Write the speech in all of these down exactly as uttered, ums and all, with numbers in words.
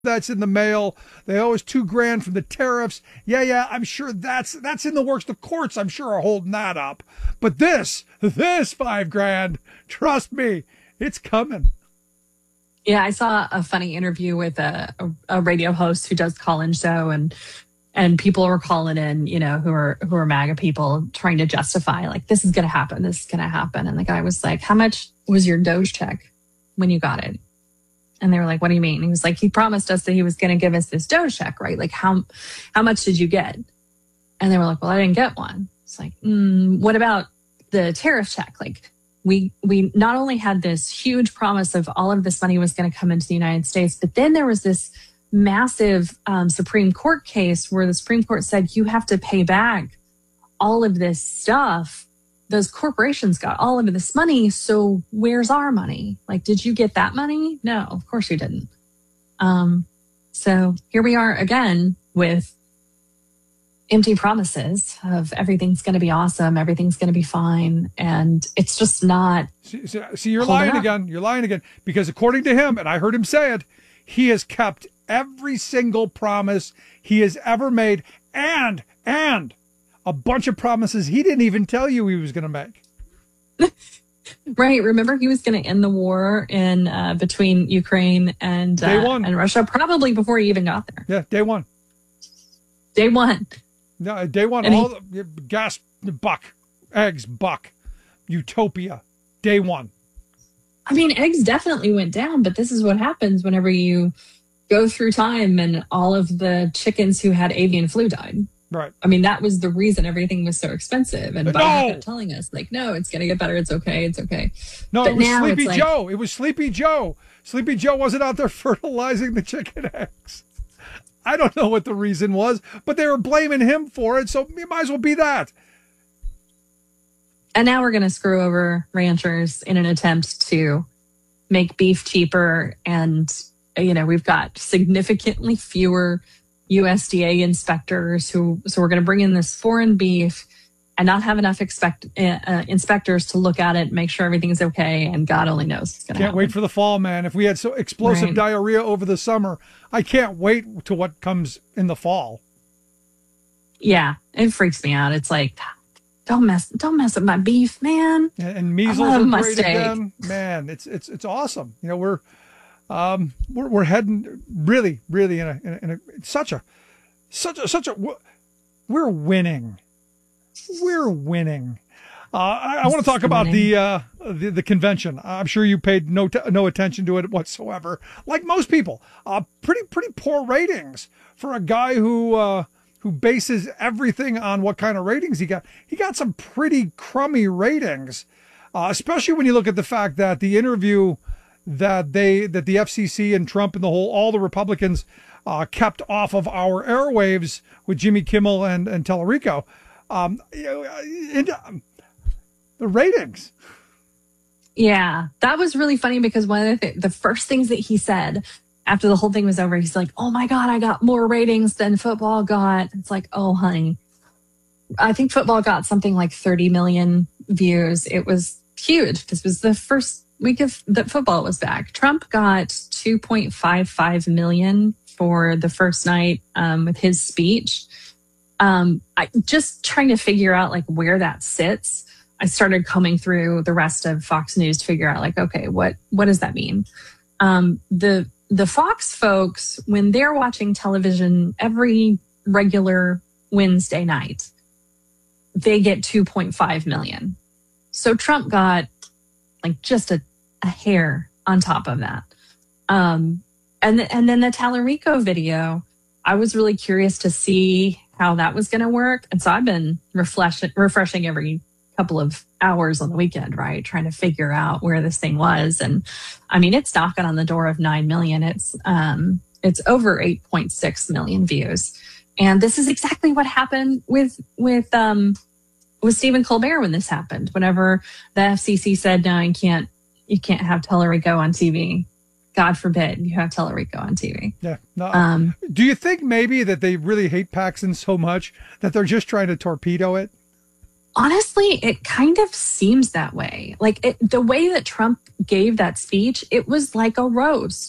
that's in the mail. They owe us two grand from the tariffs. Yeah, yeah, I'm sure that's that's in the works. The courts, I'm sure, are holding that up. But this, this five grand, trust me, it's coming. Yeah, I saw a funny interview with a, a, a radio host who does call-in show, and and people were calling in, you know, who are who are MAGA people trying to justify, like, this is going to happen, this is going to happen. And the guy was like, how much was your Doge check when you got it? And they were like, what do you mean? And he was like, he promised us that he was going to give us this Doge check, right? Like, how how much did you get? And they were like, well, I didn't get one. It's like, mm, what about the tariff check? Like, we we not only had this huge promise of all of this money was going to come into the United States, but then there was this massive um, Supreme Court case where the Supreme Court said you have to pay back all of this stuff. Those corporations got all of this money. So where's our money? Like, did you get that money? No, of course you didn't. Um, so here we are again with empty promises of everything's going to be awesome. Everything's going to be fine. And it's just not. See, see, see you're lying again. You're lying again, because according to him, and I heard him say it, he has kept every single promise he has ever made, and, and a bunch of promises he didn't even tell you he was going to make. Right. Remember, he was going to end the war in uh, between Ukraine and, uh, day one. and Russia, probably before he even got there. Yeah, day one. Day one. No, day one. And all he, the gas, buck, eggs, buck, utopia, day one. I mean, eggs definitely went down, but this is what happens whenever you go through time and all of the chickens who had avian flu died. Right. I mean, that was the reason everything was so expensive. And no. Biden kept telling us, like, no, it's going to get better. It's okay. It's okay. No, but it was now Sleepy it's Joe. like, it was Sleepy Joe. Sleepy Joe wasn't out there fertilizing the chicken eggs. I don't know what the reason was, but they were blaming him for it, so it might as well be that. And now we're going to screw over ranchers in an attempt to make beef cheaper. And, you know, we've got significantly fewer U S D A inspectors who, so we're going to bring in this foreign beef and not have enough expect, uh, inspectors to look at it, make sure everything's okay, and God only knows what's going to happen. Can't wait for the fall, man. If we had so explosive right. diarrhea over the summer, I can't wait to what comes in the fall. Yeah, it freaks me out. It's like, don't mess, don't mess up my beef, man. And, and measles I love are my great steak. again, man. It's it's it's awesome. You know, we're um we're we're heading really really in a in a, in a it's such a such a such a we're winning. We're winning. Uh, I, I want to talk about the, uh, the the convention. I'm sure you paid no t- no attention to it whatsoever. Like most people, uh, pretty pretty poor ratings for a guy who uh, who bases everything on what kind of ratings he got. He got some pretty crummy ratings, uh, especially when you look at the fact that the interview that they that the F C C and Trump and the whole all the Republicans uh, kept off of our airwaves with Jimmy Kimmel and and Tellerico. Um, and, um, the ratings. Yeah, that was really funny because one of the, th- the first things that he said after the whole thing was over, he's like, oh my God, I got more ratings than football got. It's like, oh, honey, I think football got something like thirty million views. It was huge. This was the first week of that football was back. Trump got two point five five million for the first night um, with his speech. Um, I just trying to figure out like where that sits. I started combing through the rest of Fox News to figure out like, okay, what, what does that mean? Um, the, the Fox folks, when they're watching television every regular Wednesday night, they get two point five million. So Trump got like just a, a hair on top of that. Um, and, th- and then the Tallarico video, I was really curious to see how that was going to work. And so I've been refreshing, refreshing every couple of hours on the weekend, right? Trying to figure out where this thing was. And I mean, it's knocking on the door of nine million. It's, um, it's over eight point six million views. And this is exactly what happened with, with, um, with Stephen Colbert when this happened, whenever the F C C said, no, you can't, you can't have Tellerico on T V. God forbid you have Tellerico on T V. Yeah. No. Um, Do you think maybe that they really hate Paxton so much that they're just trying to torpedo it? Honestly, it kind of seems that way. Like it, the way that Trump gave that speech, it was like a roast.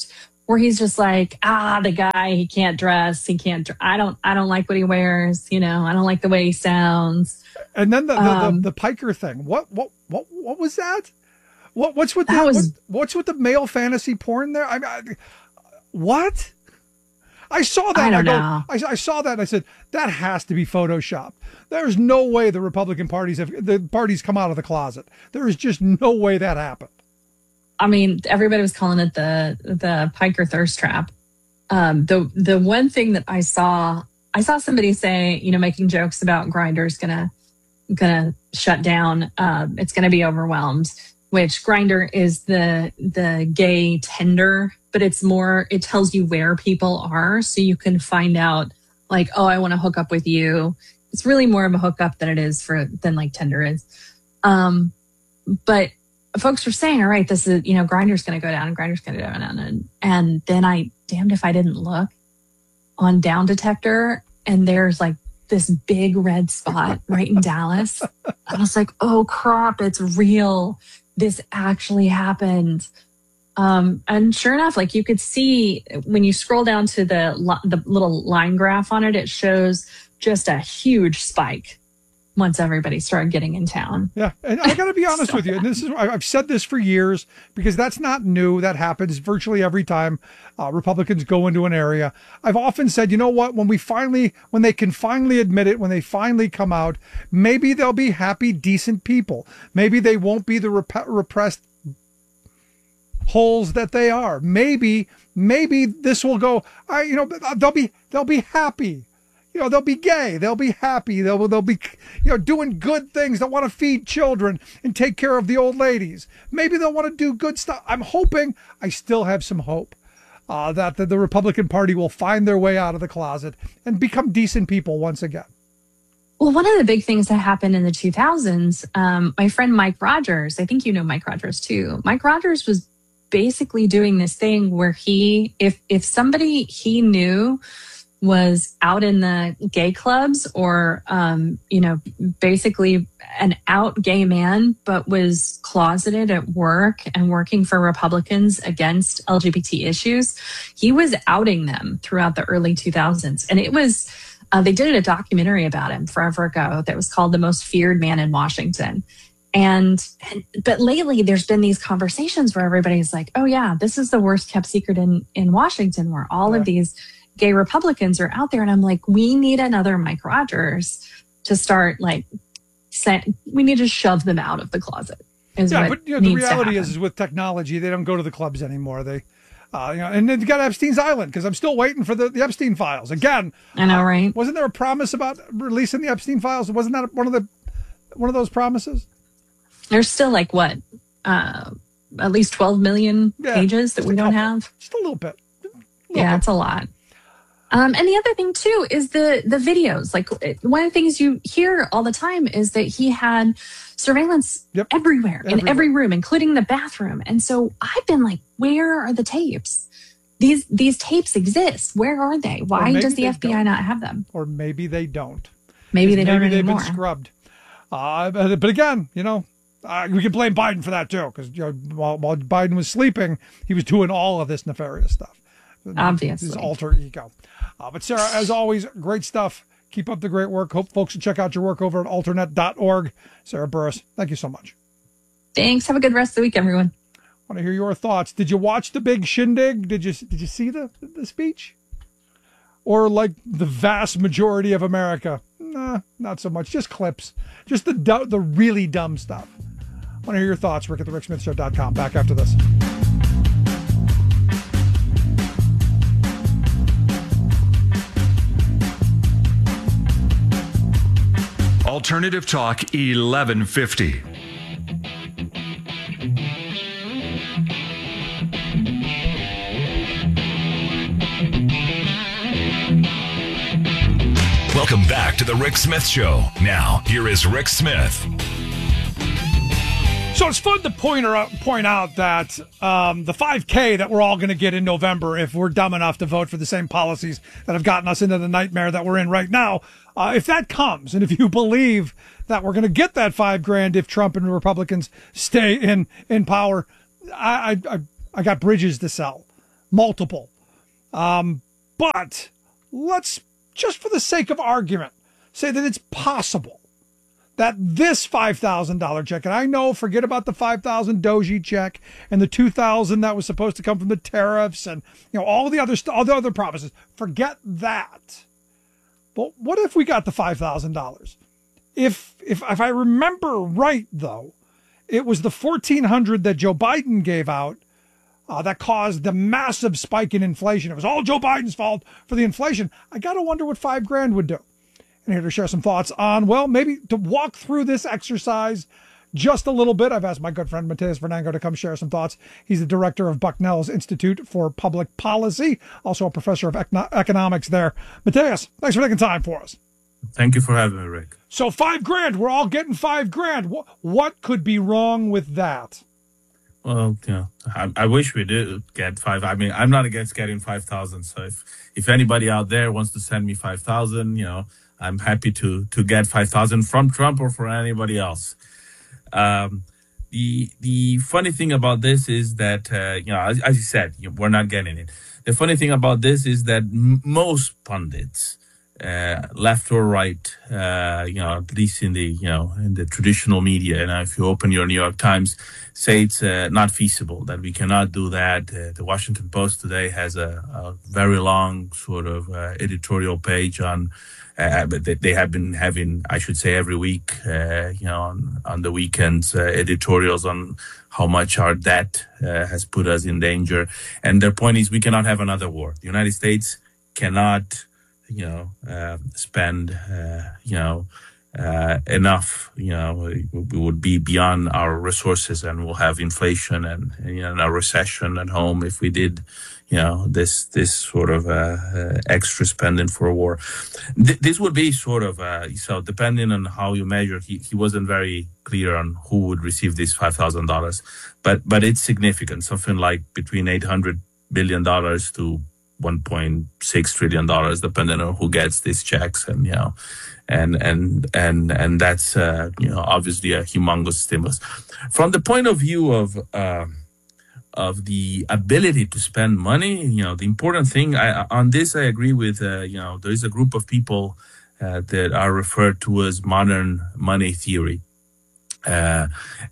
where he's just like, ah, the guy, he can't dress, he can't. Dr- I don't, I don't like what he wears. You know, I don't like the way he sounds. And then the the, Um, the, the Piker thing. What what what what was that? What what's with That the was- what, what's with the male fantasy porn there? I mean, I, what? I saw that. I don't go, know. I, I saw that. And I said that has to be photoshopped. There's no way the Republican parties have the parties come out of the closet. There is just no way that happened. I mean, everybody was calling it the the Piker thirst trap. Um, the the one thing that I saw, I saw somebody say, you know, making jokes about Grindr's gonna gonna shut down. Um, it's gonna be overwhelmed. Which Grindr is the the gay Tinder, but it's more. It tells you where people are, so you can find out, like, oh, I want to hook up with you. It's really more of a hookup than it is for than like Tinder is. Um, but folks were saying, all right, this is, you know, Grindr's going to go down and Grindr's going to go down. And, and then I, damned if I didn't look on Down Detector, and there's like this big red spot right in Dallas. I was like, oh crap, it's real. This actually happened. Um, and sure enough, like you could see when you scroll down to the, li- the little line graph on it, it shows just a huge spike once everybody started getting in town. Yeah, and I got to be honest So with you, and this is I- I've said this for years because that's not new. That happens virtually every time uh, Republicans go into an area. I've often said, you know what? When we finally, when they can finally admit it, when they finally come out, maybe they'll be happy, decent people. Maybe they won't be the rep- repressed holes that they are. Maybe, maybe this will go. I, you know, they'll be they'll be happy. You know, they'll be gay. They'll be happy. They'll they'll be, you know, doing good things. They'll want to feed children and take care of the old ladies. Maybe they'll want to do good stuff. I'm hoping. I still have some hope uh, that the, the Republican Party will find their way out of the closet and become decent people once again. Well, one of the big things that happened in the two thousands, um, my friend Mike Rogers, I think you know Mike Rogers too. Mike Rogers was basically doing this thing where he, if if somebody he knew was out in the gay clubs or, um, you know, basically an out gay man, but was closeted at work and working for Republicans against L G B T issues, he was outing them throughout the early two thousands. And it was, uh, they did a documentary about him forever ago that was called The Most Feared Man in Washington. And, and but lately there's been these conversations where everybody's like, oh yeah, this is the worst kept secret in, in Washington, where all Yeah. of these gay Republicans are out there. And I'm like, we need another Mike Rogers to start like saying, we need to shove them out of the closet. Is Yeah, what but you know, the needs to reality is, happen. is with technology, they don't go to the clubs anymore. They, uh, you know, and then you got Epstein's Island because I'm still waiting for the, the Epstein files again. I know, right? Wasn't there a promise about releasing the Epstein files? Wasn't that one of the one of those promises? There's still like what, uh, at least twelve million Yeah, pages that just we a don't couple. have. Just a little bit. A little Yeah, bit. it's a lot. Um, and the other thing too is the the videos. Like one of the things you hear all the time is that he had surveillance Yep. everywhere, in Everywhere. every room, including the bathroom. And so I've been like, where are the tapes? These these tapes exist. Where are they? Why maybe does the they F B I don't. not have them? Or maybe they don't. Maybe they don't maybe they've anymore. been scrubbed. Uh, but, but again, you know, uh, we can blame Biden for that too, because you know, while, while Biden was sleeping, he was doing all of this nefarious stuff. Obviously. His alter ego. Uh, but Sarah, as always, great stuff. Keep up the great work. Hope folks will check out your work over at alternet dot org. Sarah Burris, thank you so much. Thanks. Have a good rest of the week, everyone. Want to hear your thoughts? Did you watch the big shindig? Did you did you see the the speech? Or like the vast majority of America? Nah, not so much. Just clips. Just the du- the really dumb stuff. Want to hear your thoughts? Rick at the rick smith show dot com. Back after this. Alternative Talk eleven fifty. Welcome back to the Rick Smith Show. Now, here is Rick Smith. So it's fun to point out, point out that um, the five K that we're all going to get in November, if we're dumb enough to vote for the same policies that have gotten us into the nightmare that we're in right now, uh, if that comes, and if you believe that we're going to get that five grand if Trump and the Republicans stay in in power, I I, I got bridges to sell. multiple. Um, but let's, just for the sake of argument, say that it's possible that this five thousand dollars check, and I know, forget about the five thousand Doji check and the two thousand that was supposed to come from the tariffs and, you know, all the other st- all the other promises. Forget that. But what if we got the five thousand dollars? If, if, if I remember right, though, it was the fourteen hundred that Joe Biden gave out uh, that caused the massive spike in inflation. It was all Joe Biden's fault for the inflation. I got to wonder what five grand would do. And here to share some thoughts on, well, maybe to walk through this exercise just a little bit. I've asked my good friend Mateus Vernango to come share some thoughts. He's the director of Bucknell's Institute for Public Policy, also a professor of econ- economics there. Mateus, thanks for taking time for us. Thank you for having me, Rick. So five grand, we're all getting five grand. What, what could be wrong with that? Well, you know, I, I wish we did get five. I mean, I'm not against getting five thousand. So if, if anybody out there wants to send me five thousand, you know, I'm happy to, to get five thousand from Trump or for anybody else. Um, the, the funny thing about this is that, uh, you know, as, as you said, we're not getting it. The funny thing about this is that m- most pundits, Uh, left or right, uh, you know, at least in the, you know, in the traditional media. And if you open your New York Times, say it's uh, not feasible, that we cannot do that. Uh, the Washington Post today has a, a very long sort of uh, editorial page on, uh, but they, they have been having, I should say, every week, uh, you know, on, on the weekends, uh, editorials on how much our debt uh, has put us in danger. And their point is we cannot have another war. The United States cannot you know, uh, spend, uh, you know, uh, enough, you know, we would be beyond our resources and we'll have inflation and, and you know, a recession at home if we did, you know, this, this sort of, uh, uh extra spending for a war. Th- this would be sort of, uh, so depending on how you measure, he, he wasn't very clear on who would receive this five thousand dollars, but, but it's significant, something like between eight hundred billion dollars to one point six trillion dollars, depending on who gets these checks, and you know, and and and and that's uh, you know obviously a humongous stimulus. From the point of view of uh, of the ability to spend money, you know, the important thing I, on this, I agree with. Uh, you know, there is a group of people uh, that are referred to as modern money theory. Uh,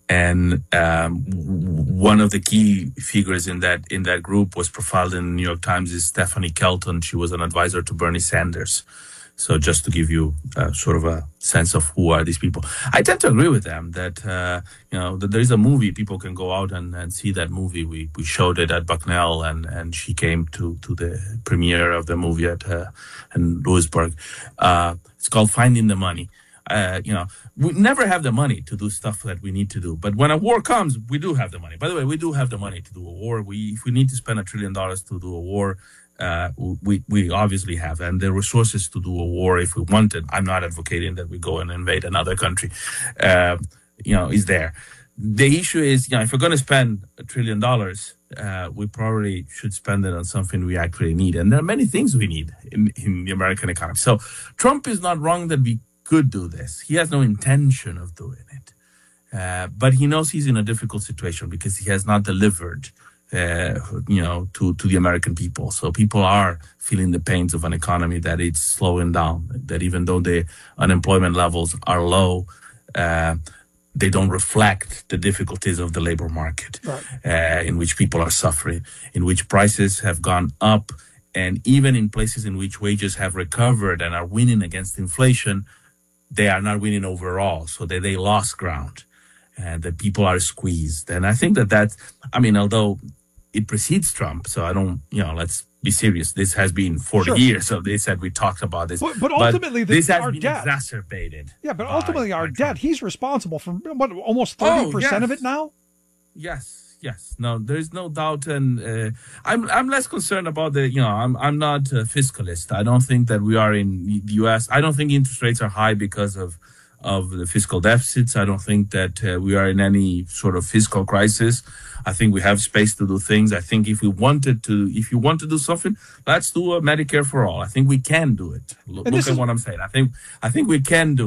and um, one of the key figures in that in that group was profiled in the New York Times is Stephanie Kelton. She was an advisor to Bernie Sanders. So just to give you uh, sort of a sense of who are these people, I tend to agree with them that uh, you know that there is a movie. People can go out and, and see that movie. We we showed it at Bucknell, and, and she came to, to the premiere of the movie at uh, in Lewisburg. Uh, it's called Finding the Money. Uh, you know, we never have the money to do stuff that we need to do. But when a war comes, we do have the money. By the way, we do have the money to do a war. We, if we need to spend a trillion dollars to do a war, uh, we, we obviously have. And the resources to do a war, if we wanted, I'm not advocating that we go and invade another country, uh, you know, is there. The issue is, you know, if we're going to spend a trillion dollars, uh, we probably should spend it on something we actually need. And there are many things we need in, in the American economy. So Trump is not wrong that we could do this. He has no intention of doing it. Uh, but he knows he's in a difficult situation because he has not delivered, uh, you know, to, to the American people. So people are feeling the pains of an economy that it's slowing down, that even though the unemployment levels are low, uh, they don't reflect the difficulties of the labor market, right. uh, in which people are suffering, in which prices have gone up. And even in places in which wages have recovered and are winning against inflation, they are not winning overall, so they, they lost ground, and the people are squeezed. And I think that that, I mean, although it precedes Trump, so I don't, you know, let's be serious. This has been forty sure. years of this, and we talked about this. But, but ultimately, but this has our been debt. exacerbated. Yeah, but ultimately, by, our by debt, he's responsible for, what, almost thirty oh, percent yes. of it now? Yes. Yes, no, there is no doubt, and uh, I'm I'm less concerned about the, you know, I'm I'm not a fiscalist. I don't think that we are in the U S. I don't think interest rates are high because of of the fiscal deficits. I don't think that uh, we are in any sort of fiscal crisis. I think we have space to do things. I think if we wanted to, if you want to do something, let's do a Medicare for all. I think we can do it. Look, look at is- what I'm saying. I think I think we can do it.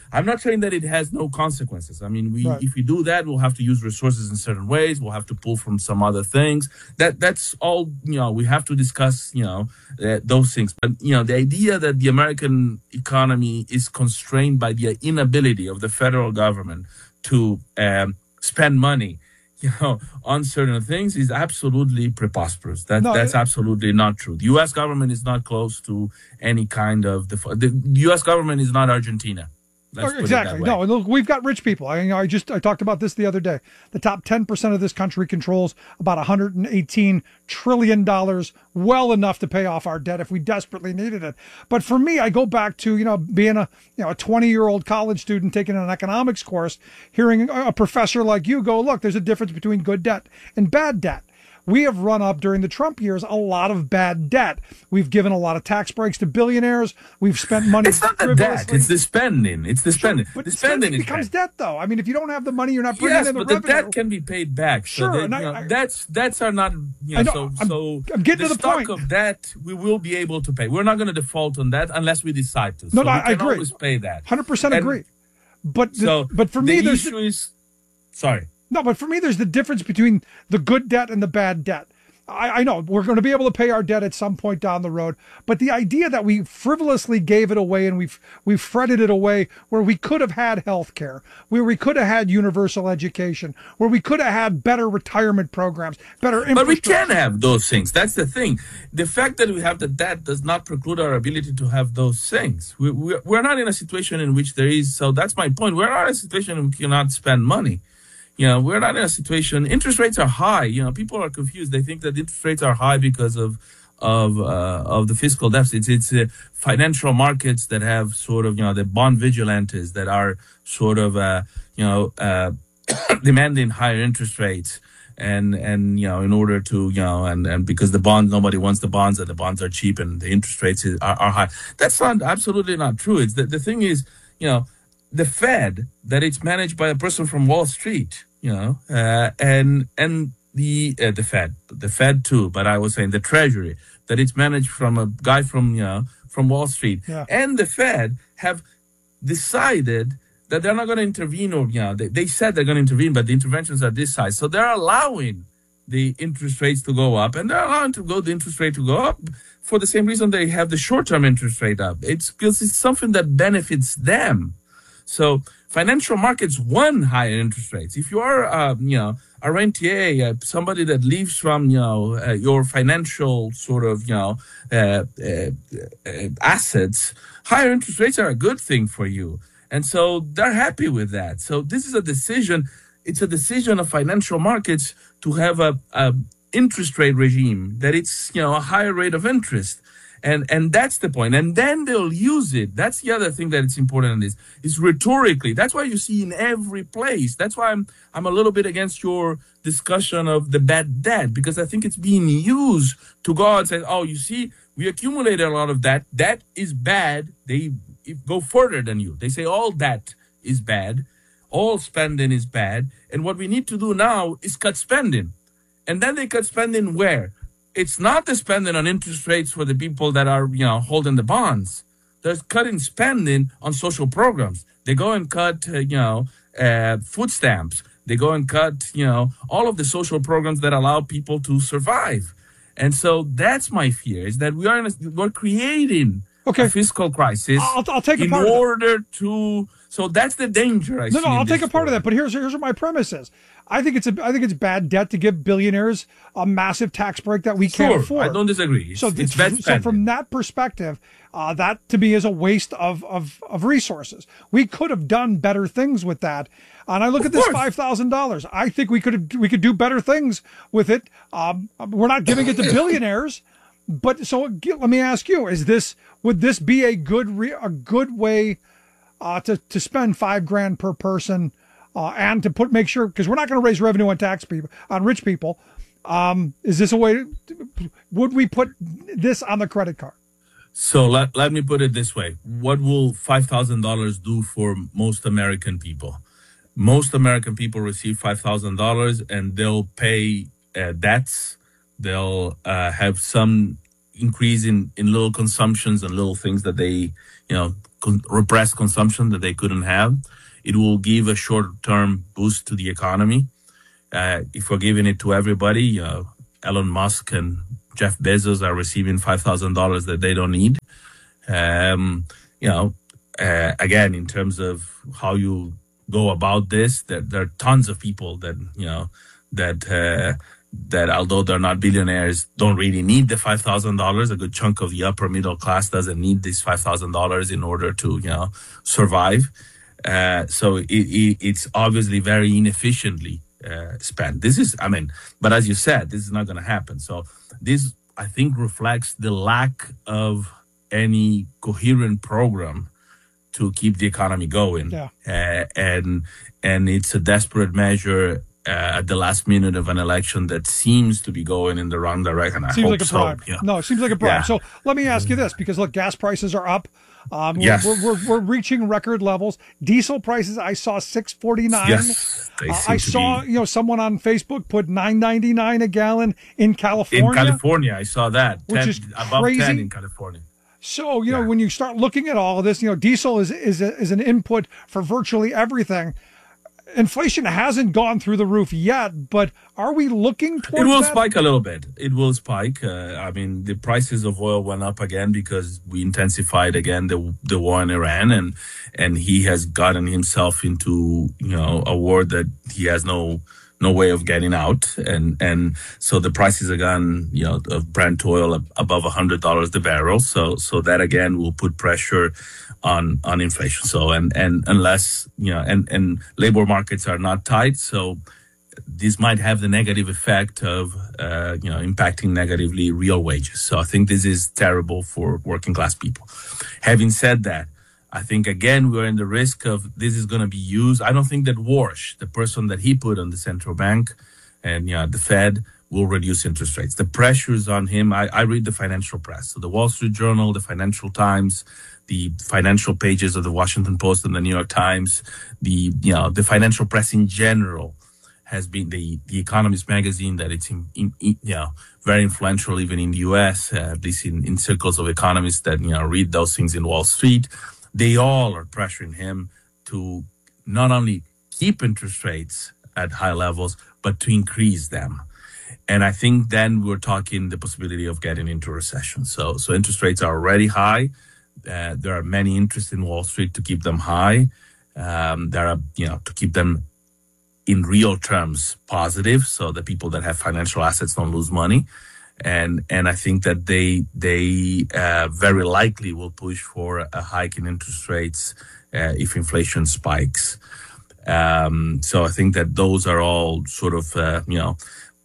I'm not saying that it has no consequences. I mean, we Right. if we do that, we'll have to use resources in certain ways. We'll have to pull from some other things. That that's all. You know, we have to discuss. You know, uh, those things. But you know, the idea that the American economy is constrained by the inability of the federal government to um, spend money, you know, on certain things is absolutely preposterous. That No, that's it- absolutely not true. The U S government is not close to any kind of the the U S government is not Argentina. Let's put it that Exactly. way. No, and look, we've got rich people. I, I just I talked about this the other day. The top ten percent of this country controls about one hundred eighteen trillion dollars, well enough to pay off our debt if we desperately needed it. But for me, I go back to, you know, being a, you know, a twenty-year-old college student taking an economics course, hearing a professor like you go, look, there's a difference between good debt and bad debt. We have run up during the Trump years a lot of bad debt. We've given a lot of tax breaks to billionaires. We've spent money. It's not the debt; frivolously. it's the spending. It's the spending. But the spending spending is becomes bad. debt, though. I mean, if you don't have the money, you're not bringing Yes, in the but the revenue. debt can be paid back. So Sure, that, and I- you know, I- that's that's are not. You know, I know, so I'm- so I'm getting the to the stock point. of that we will be able to pay. We're not going to default on that unless we decide to. No, so no, we I can agree. always pay that. one hundred percent And agree. But the, So, but for the me, there's issue is, sorry. no, but for me, there's the difference between the good debt and the bad debt. I, I know we're going to be able to pay our debt at some point down the road, but the idea that we frivolously gave it away and we've we've fretted it away, where we could have had health care, where we could have had universal education, where we could have had better retirement programs, better But we infrastructure. can have those things. That's the thing. The fact that we have the debt does not preclude our ability to have those things. We, we, we're not in a situation in which there is, so that's my point. We're not in a situation in which we cannot spend money. You know, we're not in a situation, interest rates are high. You know, people are confused. They think that interest rates are high because of, of, uh, of the fiscal deficits. It's uh, financial markets that have sort of, you know, the bond vigilantes that are sort of, uh, you know, uh, demanding higher interest rates. And, and, you know, in order to, you know, and, and because the bonds, nobody wants the bonds and the bonds are cheap and the interest rates is, are, are high. That's not, absolutely not true. It's the, the thing is, you know, the Fed, that it's managed by a person from Wall Street, you know, uh, and, and the, uh, the Fed, the Fed too, but I was saying the Treasury, that it's managed from a guy from, you know, from Wall Street, Yeah. and the Fed have decided that they're not going to intervene, or, you know, they, they said they're going to intervene, but the interventions are this size. So they're allowing the interest rates to go up, and they're allowing to go the interest rate to go up for the same reason they have the short-term interest rate up. It's because it's something that benefits them. So financial markets want higher interest rates. If you are, uh, you know, a rentier, uh, somebody that lives from, you know, uh, your financial sort of, you know, uh, uh, uh, assets, higher interest rates are a good thing for you. And so they're happy with that. So this is a decision. It's a decision of financial markets to have a, a interest rate regime that it's, you know, a higher rate of interest. And and that's the point. And then they'll use it. That's the other thing that it's important in this. Is rhetorically. That's why you see in every place. That's why I'm I'm a little bit against your discussion of the bad debt, because I think it's being used to go out and say, oh, you see, we accumulated a lot of that. That is bad. They go further than you. They say all debt is bad. All spending is bad. And what we need to do now is cut spending. And then they cut spending where? It's not the spending on interest rates for the people that are, you know, holding the bonds. They're cutting spending on social programs. They go and cut, uh, you know, uh, food stamps. They go and cut, you know, all of the social programs that allow people to survive. And so that's my fear, is that we are in a, we're creating Okay. a fiscal crisis I'll, I'll take a in part of that. order to. So that's the danger I No, see. no, in I'll take a this part of story. that. But here's here's what my premise is. I think it's a I think it's bad debt to give billionaires a massive tax break that we can't Sure, afford. I don't disagree. It's, So, it's it's, bad so spending. from that perspective, uh, that to me is a waste of, of, of resources. We could have done better things with that. And I look Of at this course. five thousand dollars. I think we could have, we could do better things with it. Um, we're not giving it to billionaires, but so let me ask you: Is this would this be a good re, a good way uh, to to spend five grand per person uh, and to put make sure, because we're not going to raise revenue on tax people on rich people. Um, is this a way? To, would we put this on the credit card? So let, let me put it this way. What will five thousand dollars do for most American people? Most American people receive five thousand dollars and they'll pay uh, debts. They'll uh, have some increase in, in little consumptions and little things that they, you know, con- repress consumption that they couldn't have. It will give a short-term boost to the economy. Uh, if we're giving it to everybody, uh, Elon Musk and Jeff Bezos are receiving five thousand dollars that they don't need. Um, you know, uh, again, in terms of how you go about this, there, there are tons of people that, you know, that, uh, that although they're not billionaires, don't really need the five thousand dollars. A good chunk of the upper middle class doesn't need this five thousand dollars in order to, you know, survive. Uh, so it, it, it's obviously very inefficiently uh, spent. This is, I mean, but as you said, this is not going to happen. So this, I think, reflects the lack of any coherent program to keep the economy going. Yeah. Uh, and and it's a desperate measure uh, at the last minute of an election that seems to be going in the wrong direction. I seems hope like a so. bribe. Yeah. No, it seems like a bribe. Yeah. So let me ask you this, because look, gas prices are up. Um, we're, Yes. we're, we're, we're reaching record levels. Diesel prices, I saw six forty-nine. Yes, they Uh, seem I to saw, be. you know, someone on Facebook put nine ninety-nine a gallon in California. In California, I saw that. Which ten, is above crazy. ten in California. So, you know, Yeah. when you start looking at all of this, you know, diesel is is a, is an input for virtually everything. Inflation hasn't gone through the roof yet, but are we looking towards It will that? spike a little bit. It will spike. Uh, I mean, the prices of oil went up again because we intensified again the the war in Iran, and and he has gotten himself into, you know, a war that he has no no way of getting out, and and so the prices are gone, you know, of Brent oil ab- above a hundred dollars the barrel. So so that again will put pressure on on inflation. So and and unless, you know, and and labor markets are not tight, so this might have the negative effect of, uh, you know, impacting negatively real wages. So I think this is terrible for working class people. Having said that, I think, again, we're in the risk of this is going to be used. I don't think that Warsh, the person that he put on the central bank and, you know, the Fed, will reduce interest rates. The pressures on him, I, I read the financial press. So the Wall Street Journal, the Financial Times, the financial pages of the Washington Post and the New York Times, the, you know, the financial press in general has been the, the Economist magazine that it's, in, in, in, you know, very influential even in the U S, uh, at least in, in circles of economists that, you know, read those things in Wall Street. They all are pressuring him to not only keep interest rates at high levels, but to increase them. And I think then we're talking the possibility of getting into a recession. So, so interest rates are already high. Uh, there are many interests in Wall Street to keep them high. Um, there are, you know, to keep them in real terms positive, so the people that have financial assets don't lose money. And and I think that they they uh, very likely will push for a hike in interest rates uh, if inflation spikes. Um, so I think that those are all sort of uh, you know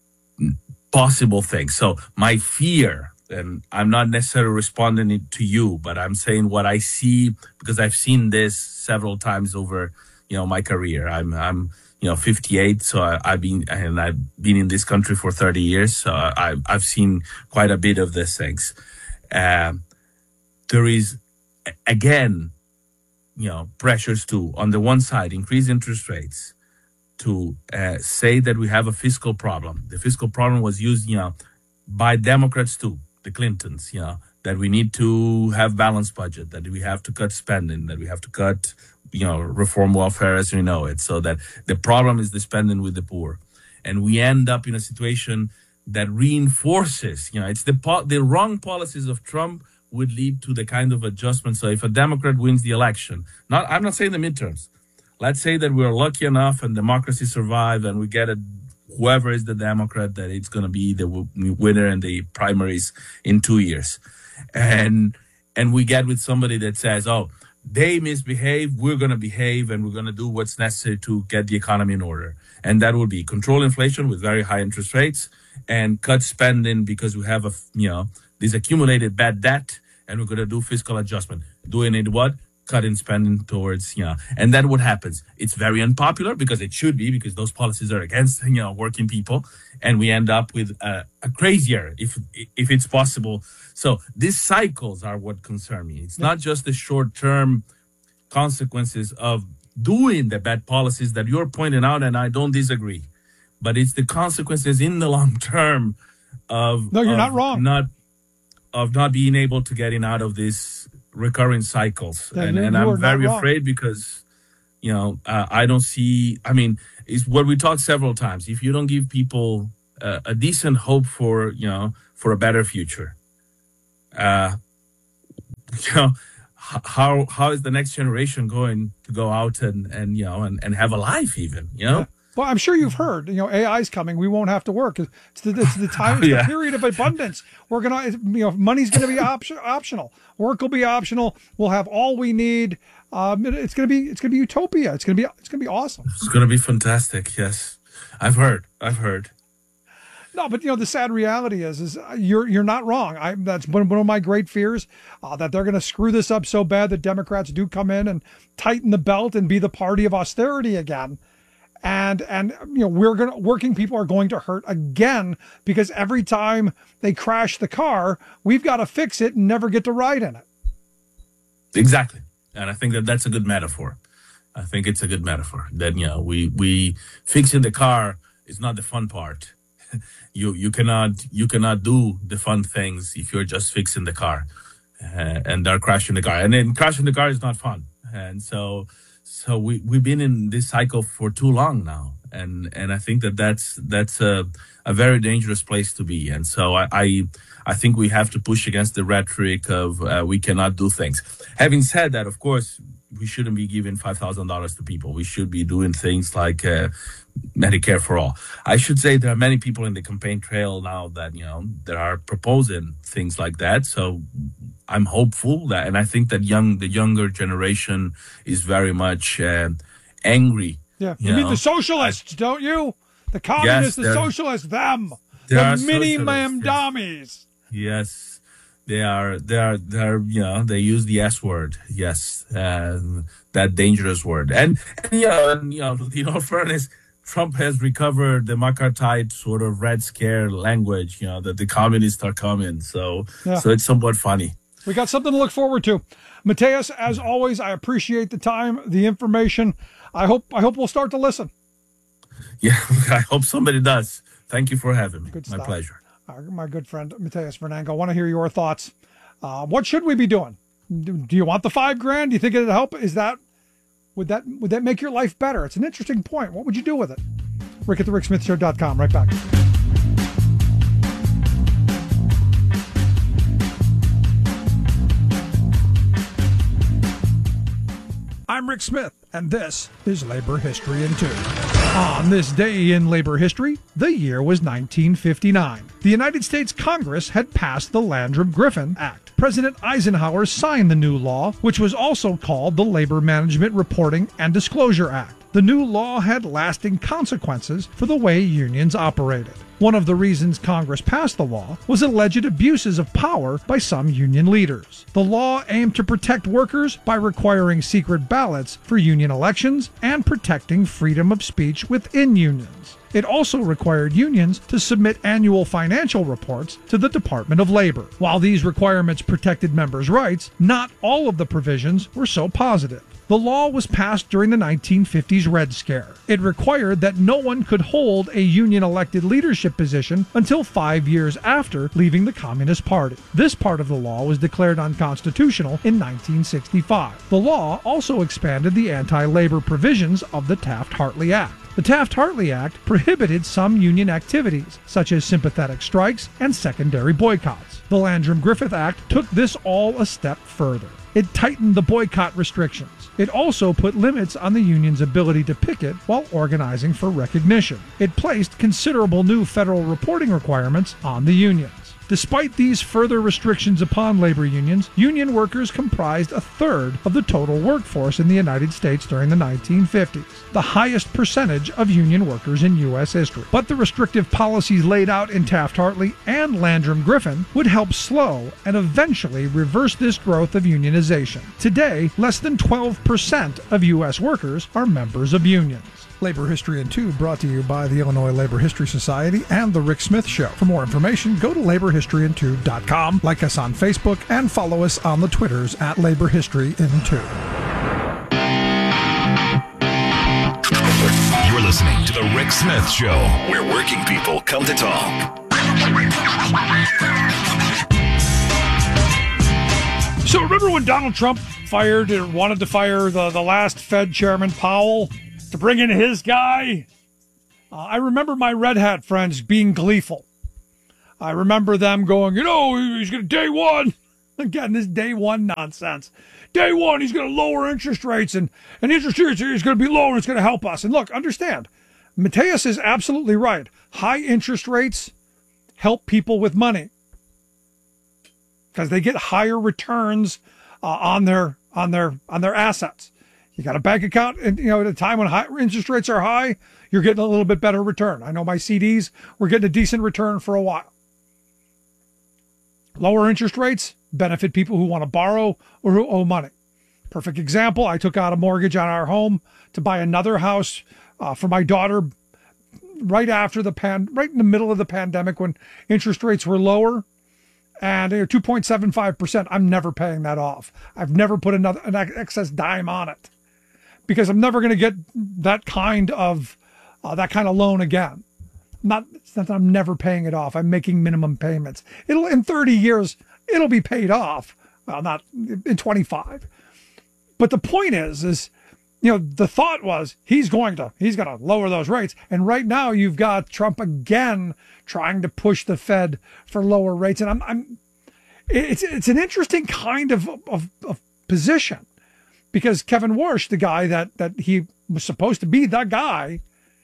possible things. So my fear, and I'm not necessarily responding it to you, but I'm saying what I see because I've seen this several times over you know my career. I'm I'm. You know, fifty-eight. So I, I've been, and I've been in this country for thirty years. So I, I've seen quite a bit of these things. Um, there is, again, you know, pressures to, on the one side, increase interest rates to uh, say that we have a fiscal problem. The fiscal problem was used, you know, by Democrats too, the Clintons, you know, that we need to have balanced budget, that we have to cut spending, that we have to cut, you know, reform welfare as we know it, so that the problem is the spending with the poor. And we end up in a situation that reinforces, you know, it's the po- the wrong policies of Trump would lead to the kind of adjustment. So if a Democrat wins the election, not, I'm not saying the midterms, let's say that we're lucky enough and democracy survived and we get a, whoever is the Democrat, that it's going to be the w- winner in the primaries in two years. And, and we get with somebody that says, oh, they misbehave, we're going to behave, and we're going to do what's necessary to get the economy in order. And that will be control inflation with very high interest rates and cut spending because we have a, you know, this accumulated bad debt, and we're going to do fiscal adjustment. Doing it what? Cutting spending towards, you know, and then what happens? It's very unpopular because it should be, because those policies are against, you know, working people. And we end up with a, a crazier, if if it's possible. So these cycles are what concern me. It's not just the short-term consequences of doing the bad policies that you're pointing out, and I don't disagree. But it's the consequences in the long term of No, you're of not wrong. Not of not being able to getting out of these recurring cycles. Yeah, and you- and you are I'm not very wrong. afraid because, you know, uh, I don't see, I mean, it's what we talked several times. If you don't give people uh, a decent hope for, you know, for a better future, uh, you know, h- how how is the next generation going to go out and, and you know, and, and have a life even, you know? Yeah. Well, I'm sure you've heard, you know, A I is coming. We won't have to work. It's the, it's the time, it's Yeah. the period of abundance. We're going to, you know, money's going to be option, optional. Work will be optional. We'll have all we need. Um, it- it's going to be, it's going to be utopia. It's going to be, it's going to be awesome. It's going to be fantastic. Yes. I've heard. I've heard. No, but you know, the sad reality is, is you're, you're not wrong. I, that's one, one of my great fears, uh, that they're going to screw this up so bad that Democrats do come in and tighten the belt and be the party of austerity again. And, and, you know, we're going to, working people are going to hurt again because every time they crash the car, we've got to fix it and never get to ride in it. Exactly. And I think that that's a good metaphor. I think it's a good metaphor that, you know, we, we fixing the car is not the fun part. you, you cannot, you cannot do the fun things if you're just fixing the car, uh, and they're crashing the car, and then crashing the car is not fun. And so, so we, we've been in this cycle for too long now. And, and I think that that's, that's a, a very dangerous place to be. And so I, I, I think we have to push against the rhetoric of, uh, we cannot do things. Having said that, of course, we shouldn't be giving five thousand dollars to people. We should be doing things like, uh, Medicare for all. I should say there are many people in the campaign trail now that, you know, that are proposing things like that. So I'm hopeful that, and I think that young, the younger generation is very much, uh, angry. Yeah. You, You mean know, the socialists, don't you? The communists, the they're- socialists, them. They The are mini socialists, ma'am yes. dummies. Yes, they are. They are. They are. You know, they use the S word. Yes, uh, that dangerous word. And, and you know, and, you know, in all fairness, Trump has recovered the McCarthyite sort of Red Scare language. You know, that the communists are coming. So, Yeah. so it's somewhat funny. We got something to look forward to. Mateus, as always, I appreciate the time, the information. I hope I hope we'll start to listen. Yeah, I hope somebody does. Thank you for having me. Good My stuff. pleasure. Uh, my good friend Mateus Fernango, I want to hear your thoughts. Uh, what should we be doing? Do, do you want the five grand? Do you think it'd help? Is that would that would that make your life better? It's an interesting point. What would you do with it? Rick at the Rick Smith Show dot com. Right back. I'm Rick Smith, and this is Labor History in Two. On this day in labor history, the year was nineteen fifty-nine. The United States Congress had passed the Landrum-Griffin Act. President Eisenhower signed the new law, which was also called the Labor Management Reporting and Disclosure Act. The new law had lasting consequences for the way unions operated. One of the reasons Congress passed the law was alleged abuses of power by some union leaders. The law aimed to protect workers by requiring secret ballots for union elections and protecting freedom of speech within unions. It also required unions to submit annual financial reports to the Department of Labor. While these requirements protected members' rights, not all of the provisions were so positive. The law was passed during the nineteen fifties Red Scare. It required that no one could hold a union-elected leadership position until five years after leaving the Communist Party. This part of the law was declared unconstitutional in nineteen sixty-five. The law also expanded the anti-labor provisions of the Taft-Hartley Act. The Taft-Hartley Act prohibited some union activities, such as sympathetic strikes and secondary boycotts. The Landrum-Griffith Act took this all a step further. It tightened the boycott restrictions. It also put limits on the union's ability to picket while organizing for recognition. It placed considerable new federal reporting requirements on the unions. Despite these further restrictions upon labor unions, union workers comprised a third of the total workforce in the United States during the nineteen fifties, the highest percentage of union workers in U S history. But the restrictive policies laid out in Taft-Hartley and Landrum-Griffin would help slow and eventually reverse this growth of unionization. Today, less than twelve percent of U S workers are members of unions. Labor History in Two brought to you by the Illinois Labor History Society and The Rick Smith Show. For more information, go to labor history in two dot com, like us on Facebook, and follow us on the Twitters at Labor History in Two. You're listening to The Rick Smith Show, where working people come to talk. So remember when Donald Trump fired or wanted to fire the, the last Fed chairman, Powell, to bring in his guy? Uh, I remember my Red Hat friends being gleeful. I remember them going, you know, he's going to day one. Again, this day one nonsense. Day one, he's going to lower interest rates, and, and interest rates is going to be lower, and it's going to help us. And look, understand, Mateus is absolutely right. High interest rates help people with money because they get higher returns uh, on their on their on their assets. You got a bank account, and you know at a time when high interest rates are high, you're getting a little bit better return. I know my C Ds were getting a decent return for a while. Lower interest rates benefit people who want to borrow or who owe money. Perfect example, I took out a mortgage on our home to buy another house uh, for my daughter right after the pan, right in the middle of the pandemic when interest rates were lower, and you know, two point seven five percent. I'm never paying that off. I've never put another an excess dime on it because I'm never going to get that kind of uh, that kind of loan again. Not, it's not that I'm never paying it off. I'm making minimum payments. It'll in thirty years, it'll be paid off. Well, not in twenty-five. But the point is, is, you know, the thought was he's going to, he's going to lower those rates. And right now you've got Trump again trying to push the Fed for lower rates. And I'm, I'm, it's, it's an interesting kind of, of, of position because Kevin Warsh, the guy that, that he was supposed to be, that guy,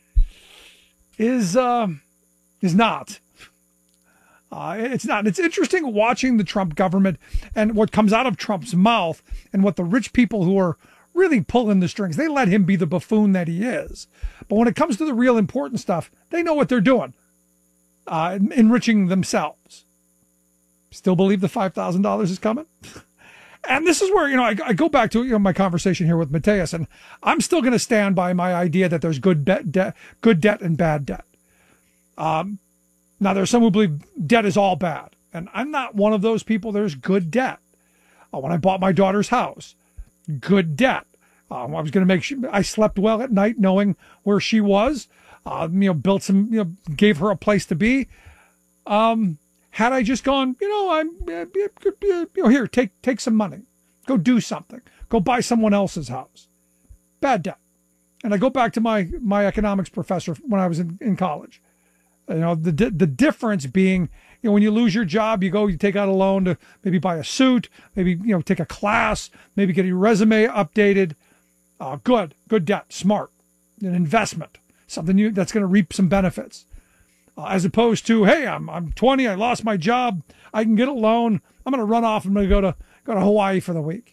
is uh, is not. Uh, it's not. It's interesting watching the Trump government and what comes out of Trump's mouth and what the rich people who are really pulling the strings, they let him be the buffoon that he is. But when it comes to the real important stuff, they know what they're doing, uh, enriching themselves. Still believe the five thousand dollars is coming? And this is where, you know, I, I go back to you know my conversation here with Mateus, and I'm still going to stand by my idea that there's good debt, de- good debt and bad debt. Um, now, there's some who believe debt is all bad, and I'm not one of those people. There's good debt. Uh, when I bought my daughter's house, good debt. Um, I was going to make sure I slept well at night, knowing where she was. Uh, you know, built some, you know, gave her a place to be. Um, Had I just gone, you know, I'm, you know, here, take take some money, go do something, go buy someone else's house. Bad debt. And I go back to my my economics professor when I was in, in college. You know, the the difference being, you know, when you lose your job, you go, you take out a loan to maybe buy a suit, maybe, you know, take a class, maybe get your resume updated. Uh, good, good debt, smart, an investment, something you that's going to reap some benefits. Uh, as opposed to, hey, I'm I'm twenty, I lost my job, I can get a loan, I'm going to run off, I'm going to go to go to Hawaii for the week.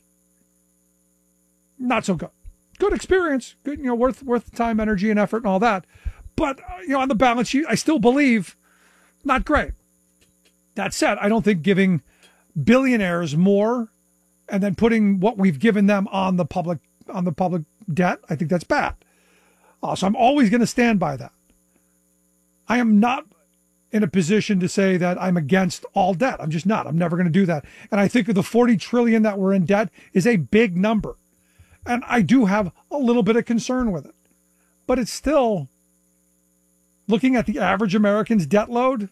Not so good. Good experience, good, you know, worth worth the time, energy, and effort, and all that. But uh, you know, on the balance sheet, I still believe not great. That said, I don't think giving billionaires more and then putting what we've given them on the public on the public debt, I think that's bad. Uh, so I'm always going to stand by that. I am not in a position to say that I'm against all debt. I'm just not. I'm never going to do that. And I think the forty trillion that we're in debt is a big number. And I do have a little bit of concern with it. But it's still, looking at the average American's debt load,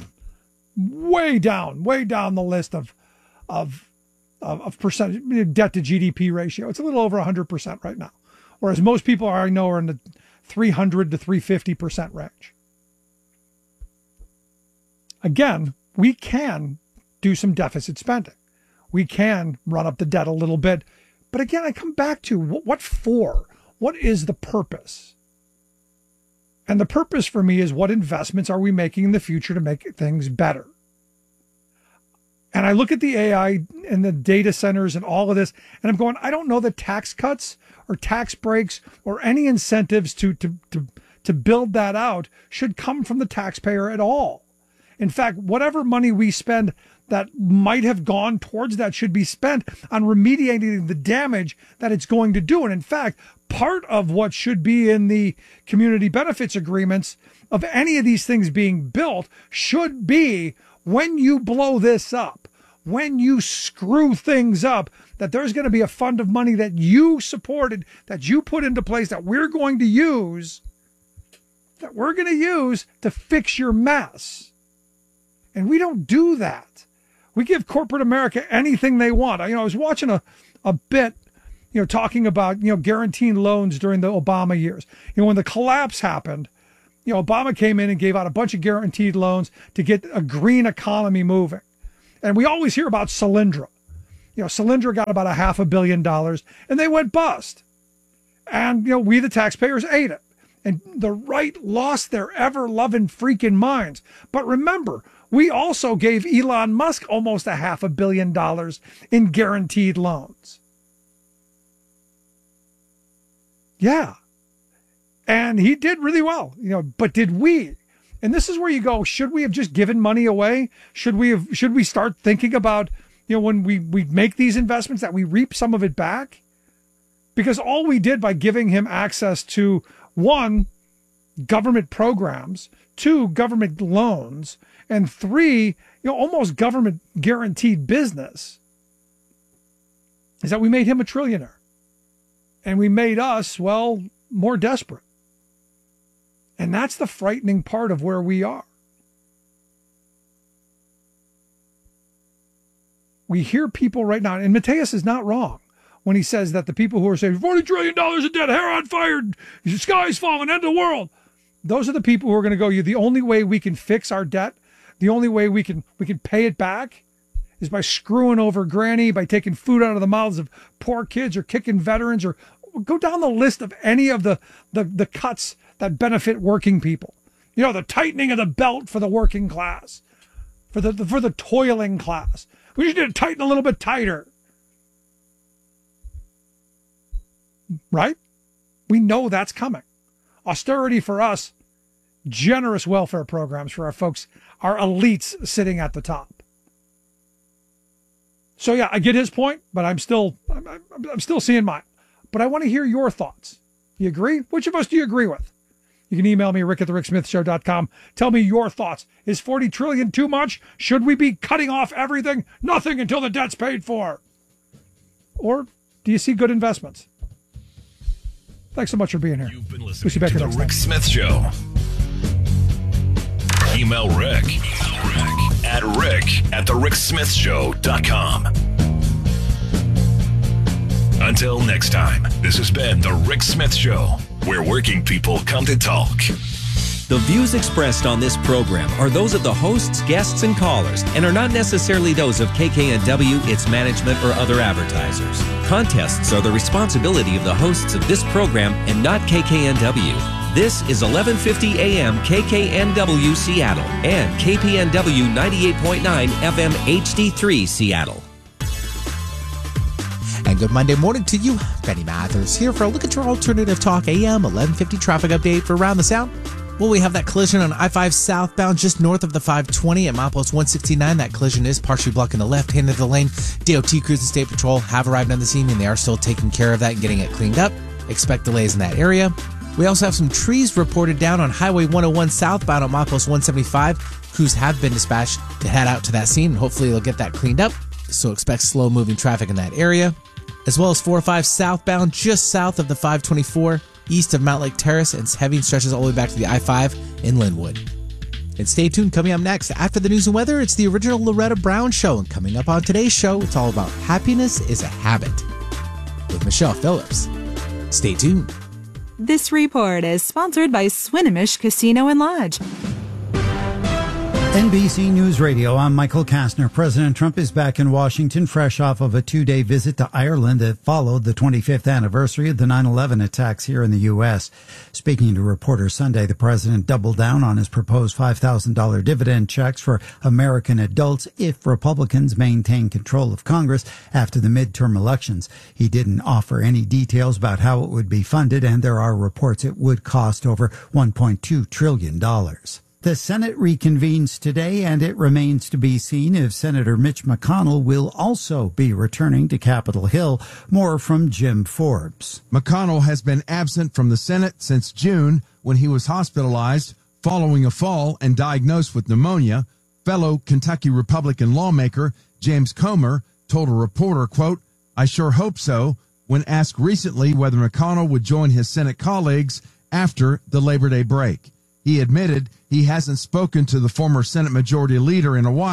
way down, way down the list of of of, of percentage debt to G D P ratio. It's a little over one hundred percent right now. Whereas most people I know are in the three hundred to three hundred fifty percent range. Again, we can do some deficit spending. We can run up the debt a little bit. But again, I come back to what for? What is the purpose? And the purpose for me is what investments are we making in the future to make things better? And I look at the A I and the data centers and all of this, and I'm going, I don't know that tax cuts or tax breaks or any incentives to, to, to, to build that out should come from the taxpayer at all. In fact, whatever money we spend that might have gone towards that should be spent on remediating the damage that it's going to do. And in fact, part of what should be in the community benefits agreements of any of these things being built should be, when you blow this up, when you screw things up, that there's going to be a fund of money that you supported, that you put into place, that we're going to use, that we're going to use to fix your mess. And we don't do that. We give corporate America anything they want. I, you know, I was watching a, a bit, you know, talking about, you know, guaranteeing loans during the Obama years. You know, when the collapse happened, you know, Obama came in and gave out a bunch of guaranteed loans to get a green economy moving. And we always hear about Solyndra. You know, Solyndra got about a half a billion dollars and they went bust. And, you know, we the taxpayers ate it. And the right lost their ever-loving freaking minds. But remember, we also gave Elon Musk almost a half a billion dollars in guaranteed loans. Yeah. And he did really well, you know, but did we? And this is where you go, should we have just given money away? Should we have, should we start thinking about, you know, when we, we make these investments that we reap some of it back? Because all we did by giving him access to, one, government programs, two, government loans, and three, you know, almost government guaranteed business, is that we made him a trillionaire. And we made us, well, more desperate. And that's the frightening part of where we are. We hear people right now, and Mateus is not wrong when he says that the people who are saying forty trillion dollars in debt, hair on fire, the sky's falling, end of the world. Those are the people who are going to go, you, the only way we can fix our debt, the only way we can we can pay it back is by screwing over granny, by taking food out of the mouths of poor kids or kicking veterans, or go down the list of any of the, the, the cuts that benefit working people. You know, the tightening of the belt for the working class, for the, the for the toiling class. We just need to tighten a little bit tighter. Right? We know that's coming. Austerity for us, generous welfare programs for our folks, our elites sitting at the top. So yeah, I get his point, but I'm still, I'm, I'm, I'm still seeing mine. But I want to hear your thoughts. You agree? Which of us do you agree with? You can email me, rick at the rick smith show dot com. Tell me your thoughts. Is forty trillion dollars too much? Should we be cutting off everything? Nothing until the debt's paid for. Or do you see good investments? Thanks so much for being here. You've been We'll listening see you back to the next Rick time. Smith Show. Email Rick, email Rick at rick at the rick smith show dot com. Until next time, this has been the Rick Smith Show, where working people come to talk. The views expressed on this program are those of the hosts, guests, and callers, and are not necessarily those of K K N W, its management, or other advertisers. Contests are the responsibility of the hosts of this program and not K K N W. This is eleven fifty A M K K N W Seattle and K P N W ninety-eight point nine F M H D three Seattle. And good Monday morning to you. Benny Mathers here for a look at your alternative talk A M eleven fifty traffic update for Around the Sound. Well, we have that collision on I five southbound just north of the five twenty at milepost one sixty-nine. That collision is partially blocking the left hand of the lane. D O T Crews and State Patrol have arrived on the scene and they are still taking care of that and getting it cleaned up. Expect delays in that area. We also have some trees reported down on Highway one oh one southbound at milepost one seventy-five. Crews have been dispatched to head out to that scene and hopefully they'll get that cleaned up. So expect slow moving traffic in that area. As well as four oh five southbound just south of the five twenty-four. East of Mount Lake Terrace, and heavy stretches all the way back to the I five in Linwood. And stay tuned, coming up next, after the news and weather, it's the original Loretta Brown Show. And coming up on today's show, it's all about happiness is a habit with Michelle Phillips. Stay tuned. This report is sponsored by Swinomish Casino and Lodge. N B C News Radio, I'm Michael Kastner. President Trump is back in Washington, fresh off of a two-day visit to Ireland that followed the twenty-fifth anniversary of the nine eleven attacks here in the U S. Speaking to reporters Sunday, the president doubled down on his proposed five thousand dollars dividend checks for American adults if Republicans maintain control of Congress after the midterm elections. He didn't offer any details about how it would be funded, and there are reports it would cost over one point two trillion dollars. The Senate reconvenes today, and it remains to be seen if Senator Mitch McConnell will also be returning to Capitol Hill. More from Jim Forbes. McConnell has been absent from the Senate since June when he was hospitalized following a fall and diagnosed with pneumonia. Fellow Kentucky Republican lawmaker James Comer told a reporter, quote, "I sure hope so," when asked recently whether McConnell would join his Senate colleagues after the Labor Day break. He admitted he hasn't spoken to the former Senate Majority Leader in a while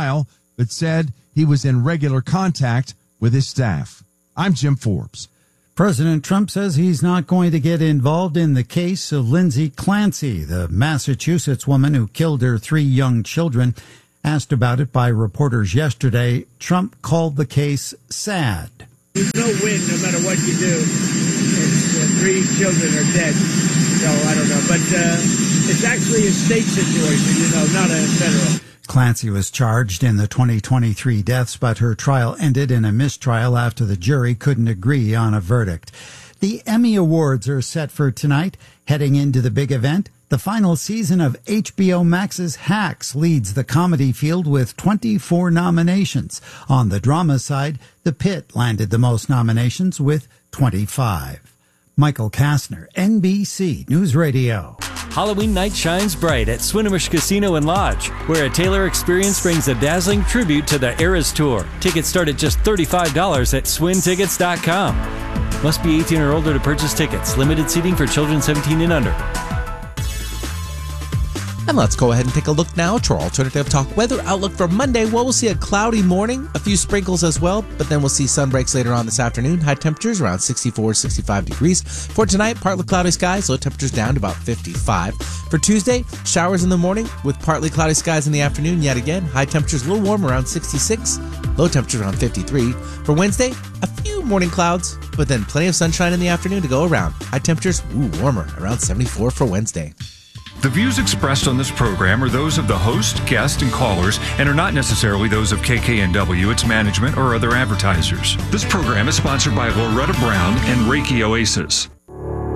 but said he was in regular contact with his staff. I'm Jim Forbes. President Trump says he's not going to get involved in the case of Lindsay Clancy, the Massachusetts woman who killed her three young children. Asked about it by reporters yesterday, Trump called the case sad. There's no win no matter what you do. It's, uh, three children are dead. So I don't know. But uh, it's actually a state situation, you know, not a federal. Clancy was charged in the twenty twenty-three deaths, but her trial ended in a mistrial after the jury couldn't agree on a verdict. The Emmy Awards are set for tonight. Heading into the big event, the final season of H B O Max's Hacks leads the comedy field with twenty-four nominations. On the drama side, The Pit landed the most nominations with twenty-five. Michael Kastner, N B C News Radio. Halloween night shines bright at Swinomish Casino and Lodge, where a Taylor experience brings a dazzling tribute to the Eras Tour. Tickets start at just thirty-five dollars at swin tickets dot com. Must be eighteen or older to purchase tickets. Limited seating for children seventeen and under. And let's go ahead and take a look now to our Alternative Talk weather outlook for Monday. Well, we'll see a cloudy morning, a few sprinkles as well, but then we'll see sun breaks later on this afternoon. High temperatures around sixty-four, sixty-five degrees. For tonight, partly cloudy skies, low temperatures down to about fifty-five. For Tuesday, showers in the morning with partly cloudy skies in the afternoon. Yet again, high temperatures a little warm around sixty-six, low temperatures around fifty-three. For Wednesday, a few morning clouds, but then plenty of sunshine in the afternoon to go around. High temperatures, ooh, warmer, around seventy-four for Wednesday. The views expressed on this program are those of the host, guest, and callers and are not necessarily those of K K N W, its management, or other advertisers. This program is sponsored by Loretta Brown and Reiki Oasis.